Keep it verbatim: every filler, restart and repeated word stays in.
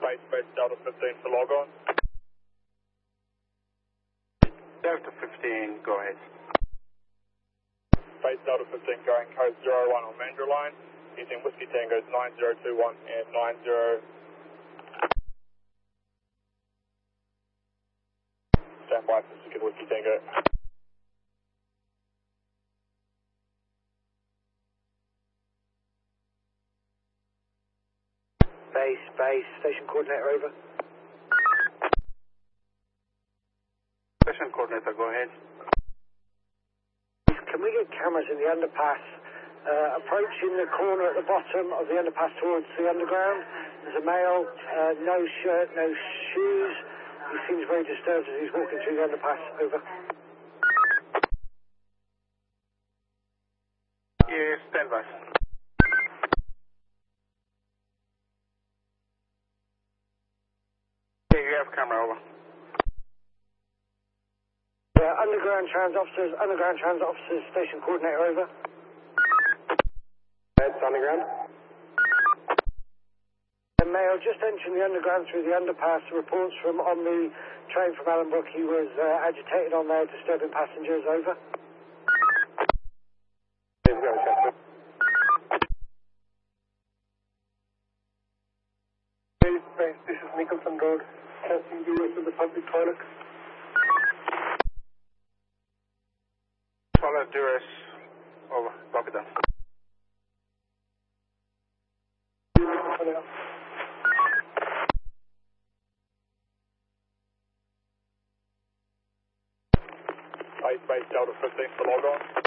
Base, base Delta fifteen for log on. Delta fifteen, go ahead. Base Delta fifteen going code zero one on Mandra line, using Whiskey Tango's nine zero two one and nine zero. Stand by for second Whiskey Tango. Base, base, station coordinator over. Station coordinator, go ahead. Can we get cameras in the underpass uh, approaching the corner at the bottom of the underpass towards the underground? There's a male, uh, no shirt, no shoes. He seems very disturbed as he's walking through the underpass. Over. Yes, stand by. Okay, you have camera, over. Yeah, underground trans officers, underground trans officers, station coordinator over. That's underground. A male just entering the underground through the underpass. Reports from on the train from Allenbrook. He was uh, agitated on there, disturbing passengers. Over. This is Nicholson Road. Passing you to the public toilet. Toilet duress. Over. Lock it down. Base, base Delta fifteen for log on.